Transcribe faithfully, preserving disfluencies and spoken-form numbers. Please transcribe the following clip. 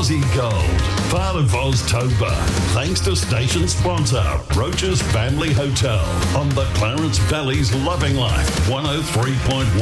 Aussie Gold, part of Oztober. Thanks to station sponsor, Roach's Family Hotel on the Clarence Valley's Loving Life, one oh three point one.